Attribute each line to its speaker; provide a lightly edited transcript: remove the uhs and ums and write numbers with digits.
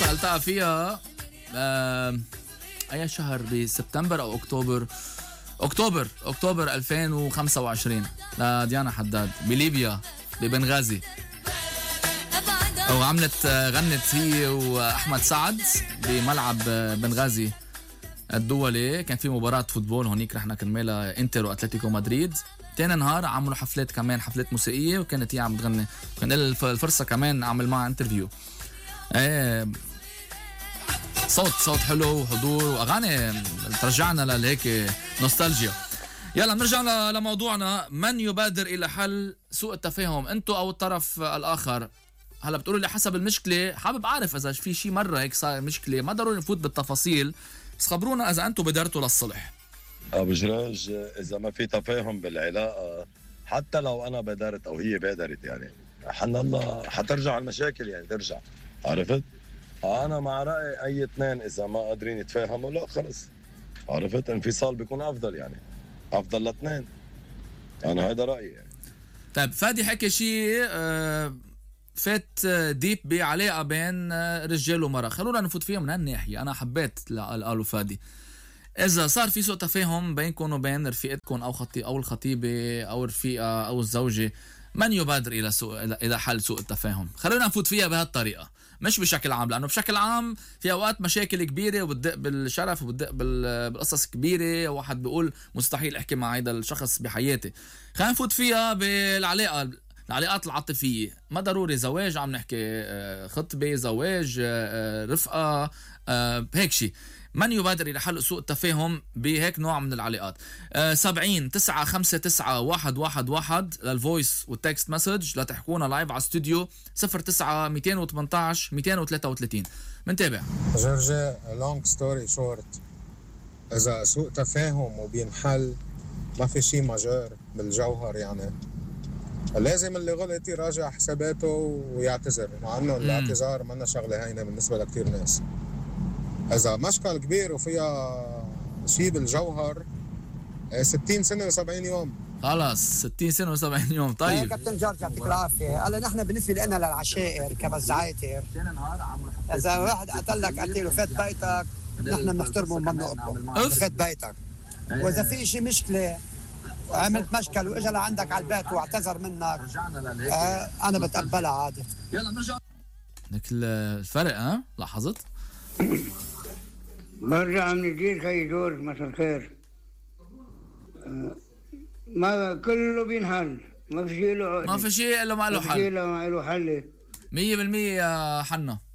Speaker 1: التقى فيها اي شهر، بسبتمبر او اكتوبر 2025 لديانا حداد بليبيا ببنغازي. وعملت غنت هي واحمد سعد بملعب بنغازي الدولي. كان في مباراة فوتبول هونيك رحنا كرمالها انتر واتلتيكو مدريد. تاني نهار عملوا حفلات كمان، حفلات موسيقية، وكانت هي عم تغني. كان لها الفرصة كمان اعمل معها انترفيو. صوت حلو وحضور واغاني ترجعنا لهيك نوستالجيا. يلا نرجع لموضوعنا. من يبادر الى حل سوء التفاهم، انتو او الطرف الاخر؟ هلا بتقولوا لي حسب المشكله. حابب اعرف اذا في شي مره هيك صار مشكله، ما ضروري نفوت بالتفاصيل، بس خبرونا اذا انتو بادرتوا للصلح.
Speaker 2: ابو جراج، اذا ما في تفاهم بالعلاقه، حتى لو انا بادرت او هي بادرت، يعني حن الله حترجع المشاكل، يعني ترجع. عرفت؟ انا مع راي اي اثنين اذا ما قادرين يتفاهموا لا خلص. عرفت؟ انفصال بيكون افضل، يعني افضل لاثنين. انا هذا رايي يعني.
Speaker 1: طيب فادي حكي شيء فات ديب بعلاقه بين رجال ومراه. خلونا نفوت فيها من هالناحيه. انا حبيت قالوا فادي اذا صار في سوء تفاهم بينكم وبين رفيقتكم او الخطيبه او الرفيقه او الزوجه، من يبادر الى حل سوء التفاهم؟ خلونا نفوت فيها بهالطريقه، مش بشكل عام، لانه بشكل عام في اوقات مشاكل كبيره وبتدق بالشرف وبتدق بالقصص كبيره، وواحد بيقول مستحيل احكي مع هذا الشخص بحياتي. خلينا نفوت فيها العلاقات العاطفيه. ما ضروري زواج، عم نحكي خطبه، زواج، رفقه، هيك شيء. من يبادر إلى حل سوء التفاهم بهيك نوع من العلاقات؟ 70-959-111 للفويس والتكست مسج لتحكونا لايف على استوديو 09-218-233. منتابع.
Speaker 3: جورجي، لونج ستوري شورت، إذا سوء تفاهم وبينحل ما في شي ماجور بالجوهر، يعني لازم اللي غلط يراجع حساباته ويعتذر، مع انه الاعتذار منا شغله هينه بالنسبه لكتير ناس. إذا مشكل كبير وفيها شيء بالجوهر 60 سنة و70 يوم.
Speaker 1: خلاص 60 سنة و70 يوم. طيب
Speaker 4: كابتن جورج يعطيك العافية. هلا نحن بالنسبة لنا للعشائر كبزعايتر، إذا واحد قتلك قتل وفات بيتك نحن بنحترمه وما بنقبله. فات بيتك، وإذا في شيء مشكلة عملت مشكل واجا لعندك على البيت واعتذر منك، أنا بتقبلها عادي.
Speaker 1: يلا نرجع لك الفرق. لاحظت؟
Speaker 5: برجع من جديد خي جورج، مساء الخير. ما كله بينحل، ما في شيء له
Speaker 1: ما في شيء الا ما له حل.
Speaker 5: 100%
Speaker 1: يا حنا.